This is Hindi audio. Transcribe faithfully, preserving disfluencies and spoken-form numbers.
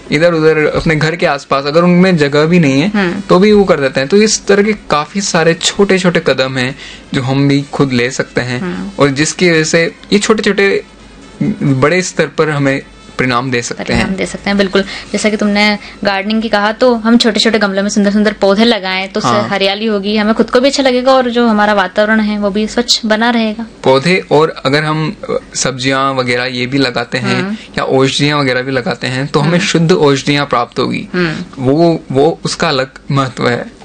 इधर उधर अपने घर के आसपास, अगर उनमें जगह भी नहीं है तो भी वो कर देते हैं। तो इस तरह के काफी सारे छोटे छोटे कदम हैं जो हम भी खुद ले सकते हैं, और जिसकी वजह से ये छोटे छोटे बड़े स्तर पर हमें परिणाम दे सकते परिणाम हैं दे सकते हैं। बिल्कुल, जैसा कि तुमने गार्डनिंग की कहा, तो हम छोटे छोटे गमलों में सुंदर सुंदर पौधे लगाएं तो उससे हाँ। हरियाली होगी, हमें खुद को भी अच्छा लगेगा और जो हमारा वातावरण है वो भी स्वच्छ बना रहेगा। पौधे, और अगर हम सब्जियां वगैरह ये भी लगाते हैं या औषधियां वगैरह भी लगाते हैं तो हमें शुद्ध औषधियां प्राप्त होगी। वो वो उसका अलग महत्व है।